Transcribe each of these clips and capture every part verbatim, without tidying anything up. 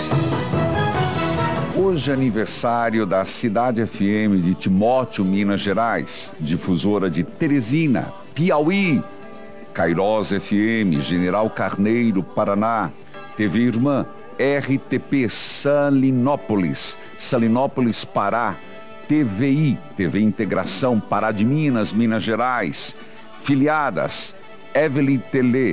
Hoje é aniversário da Cidade F M de Timóteo, Minas Gerais, difusora de Teresina, Piauí, Cairós F M, General Carneiro, Paraná, T V Irmã, R T P Salinópolis, Salinópolis, Pará, T V I, T V Integração, Pará de Minas, Minas Gerais, filiadas, Evelyn Tele,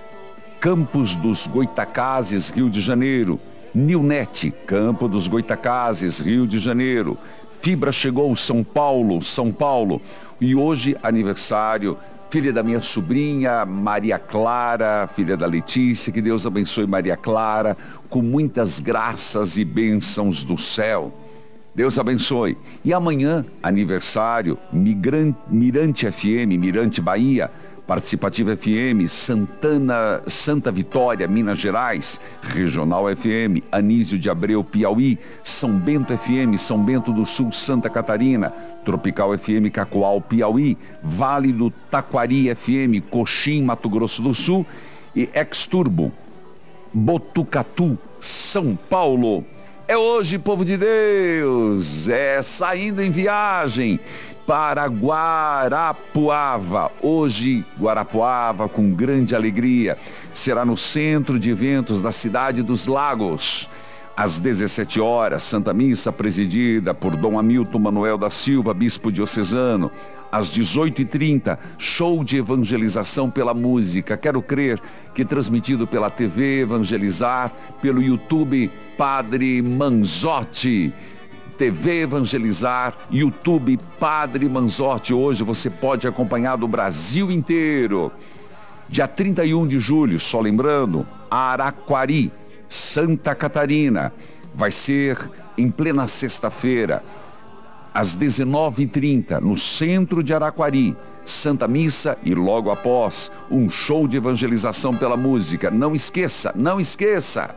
Campos dos Goitacazes, Rio de Janeiro, Nilnet, Campo dos Goitacazes, Rio de Janeiro, Fibra chegou, São Paulo, São Paulo, e hoje aniversário, filha da minha sobrinha Maria Clara, filha da Letícia, que Deus abençoe Maria Clara, com muitas graças e bênçãos do céu. Deus abençoe. E amanhã, aniversário, Migrante, Mirante F M, Mirante Bahia, Participativa F M, Santana, Santa Vitória, Minas Gerais, Regional F M, Anísio de Abreu, Piauí, São Bento F M, São Bento do Sul, Santa Catarina, Tropical F M, Cacoal, Piauí, Vale do Taquari F M, Coxim, Mato Grosso do Sul e Exturbo, Botucatu, São Paulo. É hoje, povo de Deus, é saindo em viagem para Guarapuava. Hoje, Guarapuava, com grande alegria, será no centro de eventos da cidade dos Lagos. Às dezessete horas, Santa Missa presidida por Dom Hamilton Manuel da Silva, bispo diocesano. Às dezoito e trinta, show de evangelização pela música. Quero crer que transmitido pela T V Evangelizar, pelo YouTube Padre Manzotti. T V Evangelizar, YouTube Padre Manzotti. Hoje você pode acompanhar do Brasil inteiro. Dia trinta e um de julho, só lembrando, Araquari, Santa Catarina. Vai ser em plena sexta-feira, às dezenove e trinta, no centro de Araquari. Santa Missa e logo após, um show de evangelização pela música. Não esqueça, não esqueça.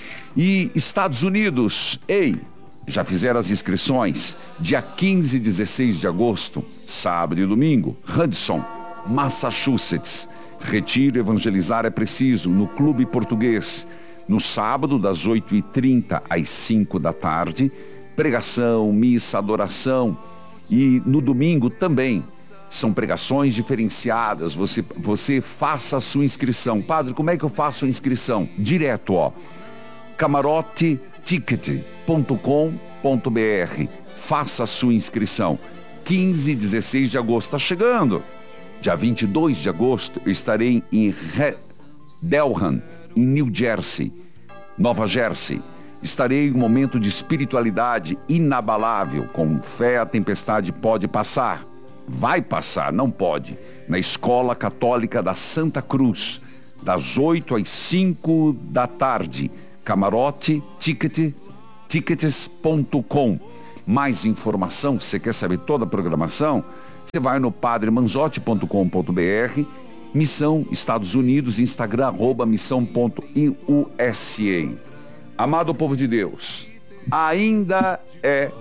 E Estados Unidos, ei, já fizeram as inscrições? Dia quinze e dezesseis de agosto, sábado e domingo, Hudson, Massachusetts. Retiro Evangelizar é Preciso, no Clube Português. No sábado, das oito e trinta às cinco da tarde, pregação, missa, adoração. E no domingo também, são pregações diferenciadas. Você, você faça a sua inscrição. Padre, como é que eu faço a inscrição? Direto, ó. camarote ticket ponto com ponto br. Faça a sua inscrição. quinze e dezesseis de agosto está chegando. Dia vinte e dois de agosto eu estarei em Re... Delran, em New Jersey, Nova Jersey. Estarei em um momento de espiritualidade inabalável. Com fé a tempestade pode passar. Vai passar, não pode. Na Escola Católica da Santa Cruz, das oito às cinco da tarde. Camarote ticket, tickets ponto com. Mais informação, se você quer saber toda a programação, você vai no padre manzotti ponto com ponto br, Missão Estados Unidos, Instagram, arroba missão ponto u s a. Amado povo de Deus, ainda é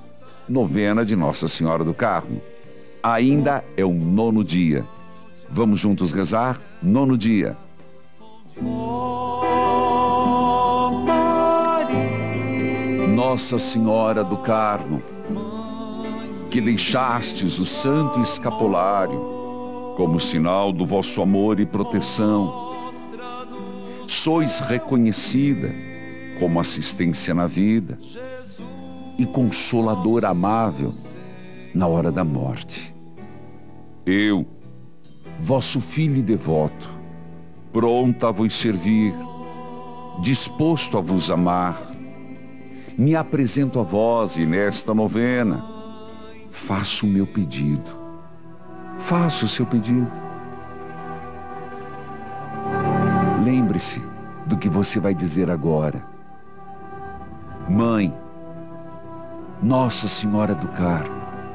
novena de Nossa Senhora do Carmo. Ainda é o nono dia. Vamos juntos rezar? Nono dia. Nossa Senhora do Carmo, que deixastes o santo escapulário como sinal do vosso amor e proteção, sois reconhecida como assistência na vida e consoladora amável na hora da morte. Eu, vosso filho devoto, pronto a vos servir, disposto a vos amar, me apresento a vós e nesta novena faço o meu pedido. Faça o seu pedido. Lembre-se do que você vai dizer agora. Mãe, Nossa Senhora do Carmo,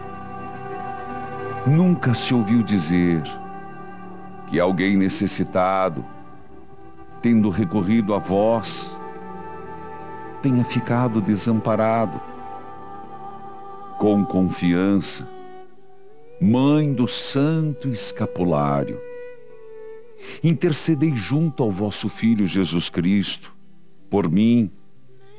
nunca se ouviu dizer que alguém necessitado, tendo recorrido a vós, tenha ficado desamparado. Com confiança, Mãe do Santo Escapulário, intercedei junto ao vosso Filho Jesus Cristo, por mim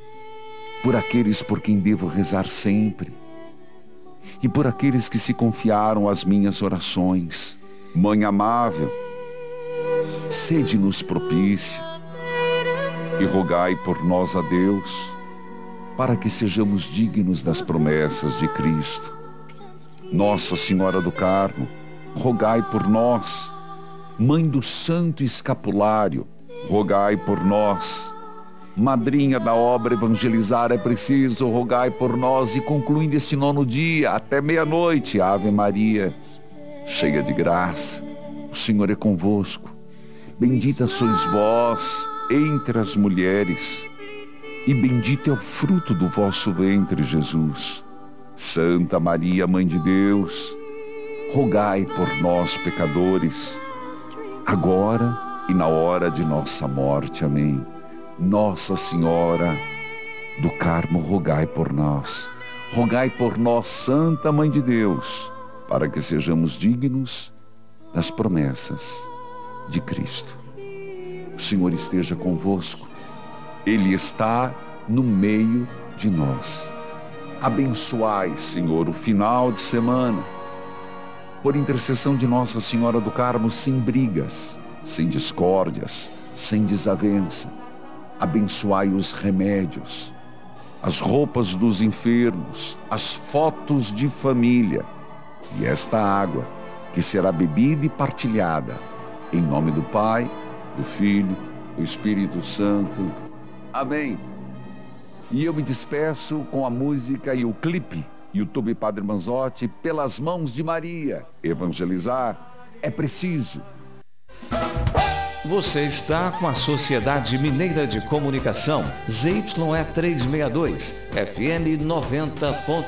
por aqueles por quem devo rezar sempre e por aqueles que se confiaram às minhas orações. Mãe amável, sede-nos propícia e rogai por nós a Deus, para que sejamos dignos das promessas de Cristo. Nossa Senhora do Carmo, rogai por nós. Mãe do Santo Escapulário, rogai por nós. Madrinha da obra Evangelizar é Preciso, rogai por nós. E concluindo este nono dia, até meia-noite, Ave Maria, cheia de graça, o Senhor é convosco. Bendita sois vós entre as mulheres, e bendito é o fruto do vosso ventre, Jesus. Santa Maria, Mãe de Deus, rogai por nós, pecadores, agora e na hora de nossa morte. Amém. Nossa Senhora do Carmo, rogai por nós. Rogai por nós, Santa Mãe de Deus, para que sejamos dignos das promessas de Cristo. O Senhor esteja convosco. Ele está no meio de nós. Abençoai, Senhor, o final de semana, por intercessão de Nossa Senhora do Carmo, sem brigas, sem discórdias, sem desavença. Abençoai os remédios, as roupas dos enfermos, as fotos de família e esta água que será bebida e partilhada. Em nome do Pai, do Filho, do Espírito Santo. Amém. E eu me despeço com a música e o clipe YouTube Padre Manzotti, Pelas Mãos de Maria. Evangelizar é preciso. Você está com a Sociedade Mineira de Comunicação, Z Y E trezentos e sessenta e dois, F M noventa ponto